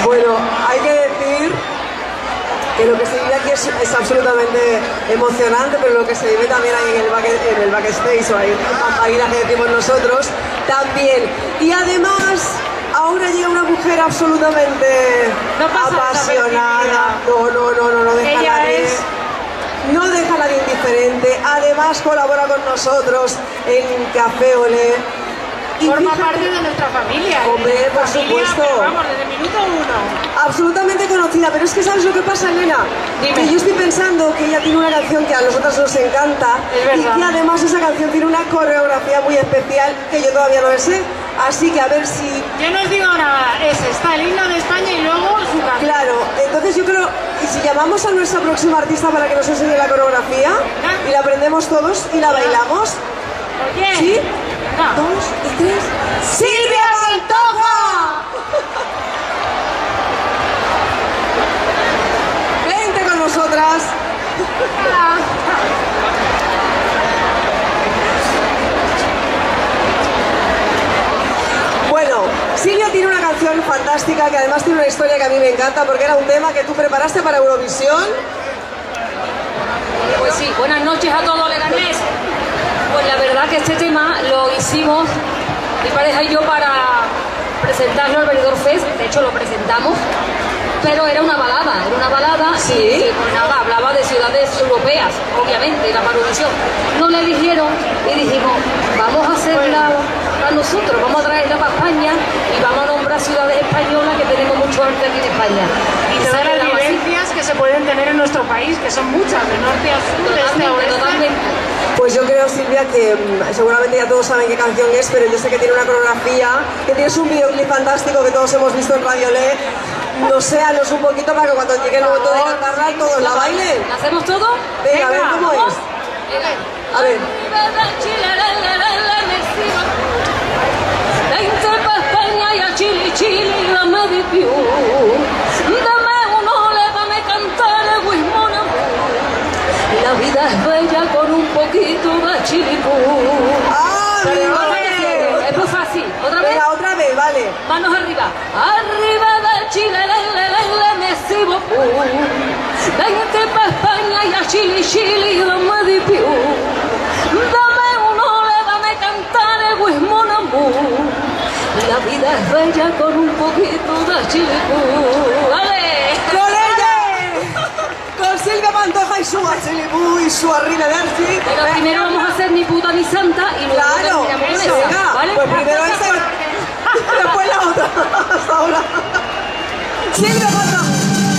Bueno, hay que decir que lo que se vive aquí es absolutamente emocionante, pero lo que se vive también ahí en el backstage, o ahí en Pampaguina, que decimos nosotros, también. Y además, ahora llega una mujer absolutamente apasionada. No deja a nadie. No deja a nadie indiferente. Además, colabora con nosotros en Café Olé. Forma parte de nuestra familia. Hombre, por supuesto. Pero vamos, desde el minuto 1. Absolutamente conocida, pero es que ¿sabes lo que pasa, Elena? Dime. Que yo estoy pensando que ella tiene una canción que a nosotros nos encanta y que además esa canción tiene una coreografía muy especial que yo todavía no me sé. Así que a ver si... Yo no os digo nada, está el himno de España y luego su canción. Claro, entonces yo creo, y si llamamos a nuestra próxima artista para que nos enseñe la coreografía y la aprendemos todos y la bailamos. Oye. ¿Sí? No. 2 y 3. ¡Silvia Pantoja! Vente con nosotras. Bueno, Silvia tiene una canción fantástica que además tiene una historia que a mí me encanta porque era un tema que tú preparaste para Eurovisión. Pues sí, buenas noches a todos, Leganés. Pues la verdad que este tema lo hicimos mi pareja y yo para presentarlo al Benidorm Fest. De hecho lo presentamos, pero era una balada ¿Sí? y pues nada, hablaba de ciudades europeas, obviamente, era para Eurovisión. Nos le dijeron y dijimos, vamos a hacerla para nosotros, vamos a traerla para España y vamos a nombrar ciudades españolas que tenemos mucho arte aquí en España. Y todas las vivencias que se pueden tener en nuestro país, que son muchas, de norte a sur, de este a oeste. Totalmente. Pues yo creo, Silvia, que seguramente ya todos saben qué canción es, pero yo sé que tiene una coreografía, que tienes un videoclip fantástico que todos hemos visto en Radio Le. No sé, haznos un poquito para que cuando llegue el momento de cantarla todos la bailen. ¿La hacemos todo? Venga, a ver cómo ¿vamos? es. A ver. Vente pa' España y a Chile, Chile, dame de più. Dame uno, lévame cantar el Wismona. La vida es bella con un poquito de chilipú. Es muy fácil. ¿Otra vez? Venga, otra vez, vale. Manos arriba. Arriba de Chile, me sigo. Vente pa' España y a Chile, Chile, dame de più. Dame uno, lévame cantar el Wismona. La vida es bella con un poquito de chilipú. ¡Vale! ¡Con ella! Con Silvia Pantoja y su chilipú y su arriba Dersi. Pero primero vamos a hacer ni puta ni santa y luego Claro, terminamos con eso, esa, venga. ¿vale? Pues primero esa, después la otra. Hasta ahora. Silvia Pantoja.